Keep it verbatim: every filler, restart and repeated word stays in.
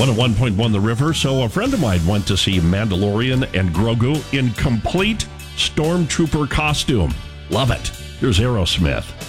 one oh one point one The River. So a friend of mine went to see Mandalorian and Grogu in complete Stormtrooper costume. Love it. Here's Aerosmith.